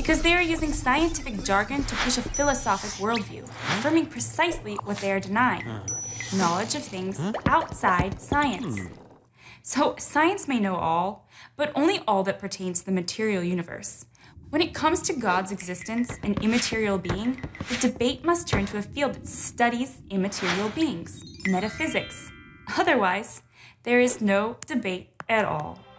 Because they are using scientific jargon to push a philosophic worldview, affirming precisely what they are denying: knowledge of things outside science. So, science may know all, but only all that pertains to the material universe. When it comes to God's existence and immaterial being, the debate must turn to a field that studies immaterial beings, metaphysics. Otherwise, there is no debate at all.